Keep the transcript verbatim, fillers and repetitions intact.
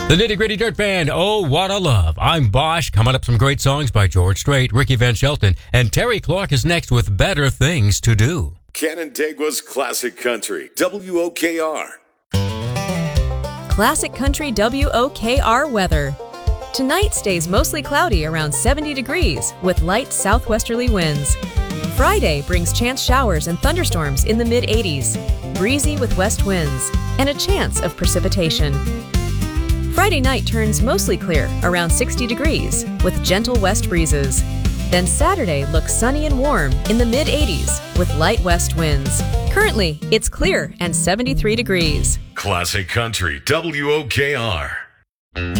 The Nitty Gritty Dirt Band, Oh What a Love. I'm Bosch. Coming up, some great songs by George Strait, Ricky Van Shelton, and Terry Clark is next with Better Things to Do. Canandaigua's Classic Country, W O K R. Classic Country W O K R weather. Tonight stays mostly cloudy around seventy degrees with light southwesterly winds. Friday brings chance showers and thunderstorms in the mid eighties, breezy with west winds, and a chance of precipitation. Friday night turns mostly clear around sixty degrees with gentle west breezes. Then Saturday looks sunny and warm in the mid eighties with light west winds. Currently, it's clear and seventy-three degrees. Classic Country, W O K R.